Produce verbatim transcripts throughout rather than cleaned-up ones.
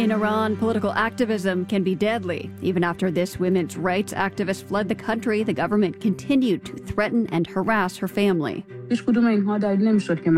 In Iran, political activism can be deadly. Even after this women's rights activist fled the country, the government continued to threaten and harass her family. None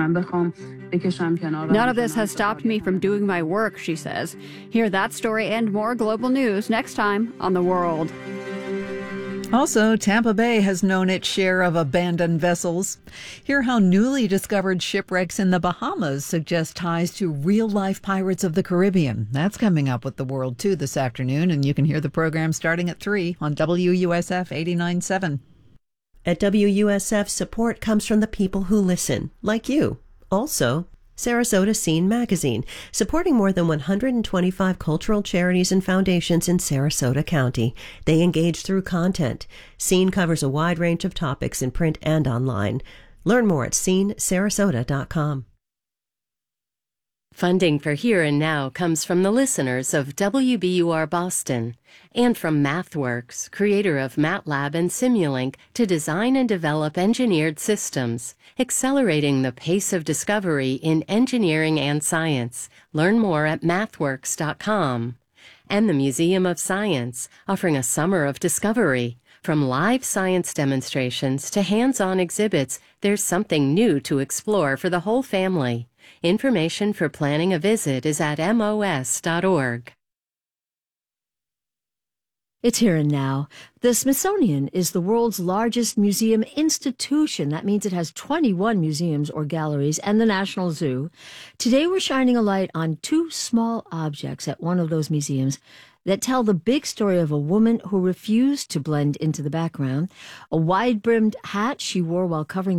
of this has stopped me from doing my work, she says. Hear that story and more global news next time on The World. Also, Tampa Bay has known its share of abandoned vessels. Hear how newly discovered shipwrecks in the Bahamas suggest ties to real-life pirates of the Caribbean. That's coming up with The World, too, this afternoon, and you can hear the program starting at three on W U S F eighty-nine point seven. At W U S F, support comes from the people who listen, like you. Also, Sarasota Scene Magazine, supporting more than one hundred twenty-five cultural charities and foundations in Sarasota County. They engage through content. Scene covers a wide range of topics in print and online. Learn more at scene sarasota dot com. Funding for Here and Now comes from the listeners of W B U R Boston and from MathWorks, creator of MATLAB and Simulink, to design and develop engineered systems, accelerating the pace of discovery in engineering and science. Learn more at mathworks dot com. And the Museum of Science, offering a summer of discovery. From live science demonstrations to hands-on exhibits, there's something new to explore for the whole family. Information for planning a visit is at M O S dot org. It's Here and Now. The Smithsonian is the world's largest museum institution. That means it has twenty-one museums or galleries and the National Zoo. Today we're shining a light on two small objects at one of those museums that tell the big story of a woman who refused to blend into the background. A wide-brimmed hat she wore while covering